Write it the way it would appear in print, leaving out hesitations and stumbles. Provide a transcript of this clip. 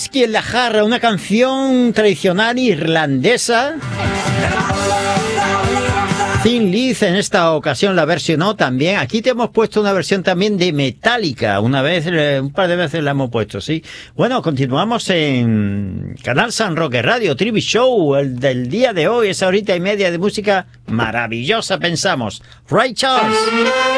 Whisky en la jarra, una canción tradicional irlandesa. Thin Lizzy en esta ocasión la versionó también. Aquí te hemos puesto una versión también de Metallica. Un par de veces la hemos puesto, sí. Bueno, continuamos en Canal San Roque Radio, Trivi Show, el del día de hoy, esa horita y media de música maravillosa, pensamos. Ray Charles.